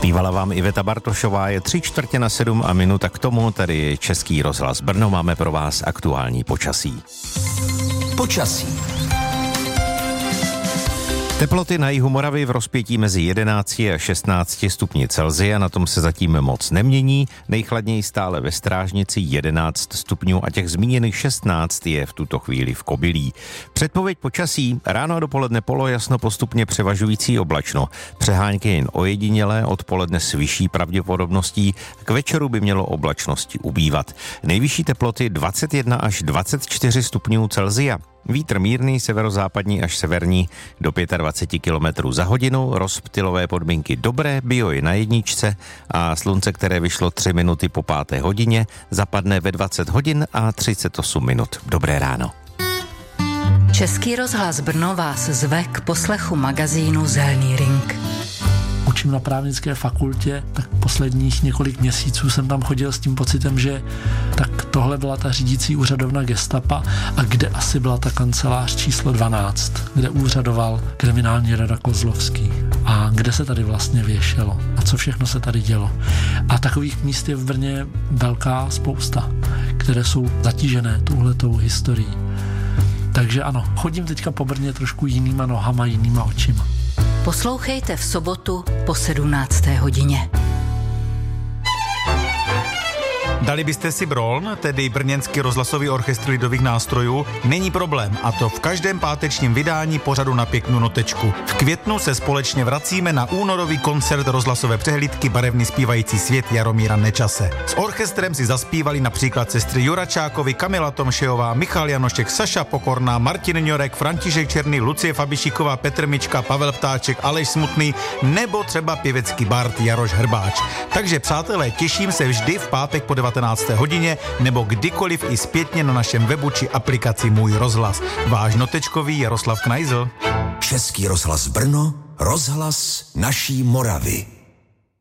Zpívala vám Iveta Bartošová, je 6:45 a minuta k tomu, tady je Český rozhlas Brno, máme pro vás aktuální počasí. Počasí. Teploty na jihu Moravy v rozpětí mezi 11 a 16 stupni Celsia, na tom se zatím moc nemění, nejchladněji stále ve Strážnici 11 stupňů a těch zmíněných 16 je v tuto chvíli v Kobylí. Předpověď počasí, ráno a dopoledne polojasno, postupně převažující oblačno, přehánky jen ojedinělé, odpoledne s vyšší pravděpodobností, k večeru by mělo oblačnosti ubývat. Nejvyšší teploty 21 až 24 stupňů Celsia. Vítr mírný, severozápadní až severní do 25 km za hodinu, rozptylové podmínky dobré, bio je na jedničce a slunce, které vyšlo 3 minuty po 5. hodině, zapadne ve 20 hodin a 38 minut. Dobré ráno. Český rozhlas Brno vás zve k poslechu magazínu Zelený ring. Učím na právnické fakultě, tak posledních několik měsíců jsem tam chodil s tím pocitem, že tak tohle byla ta řídící úřadovna gestapa a kde asi byla ta kancelář číslo 12, kde úřadoval kriminální rada Kozlovský a kde se tady vlastně věšelo a co všechno se tady dělo. A takových míst je v Brně velká spousta, které jsou zatížené touhletou historií. Takže ano, chodím teďka po Brně trošku jinýma nohama, jinýma očima. Poslouchejte v sobotu po 17. hodině. Dali byste si Broln, tedy Brněnský rozhlasový orchestr lidových nástrojů? Není problém, a to v každém pátečním vydání pořadu Na pěknou notečku. V květnu se společně vracíme na únorový koncert rozhlasové přehlídky Barevný zpívající svět Jaromíra Nečase. S orchestrem si zaspívali například sestry Juračákovi, Kamila Tomšejová, Michal Janošek, Saša Pokorná, Martin Ňorek, František Černý, Lucie Fabišíková, Petr Mička, Pavel Ptáček, Aleš Smutný nebo třeba pěvecký bard Jaroš Hrbáč. Takže přátelé, těším se vždy v pátek po 19. hodině nebo kdykoliv i zpětně na našem webu či aplikaci Můj rozhlas. Váš notečkový Jaroslav Knajzl. Český rozhlas Brno, rozhlas naší Moravy.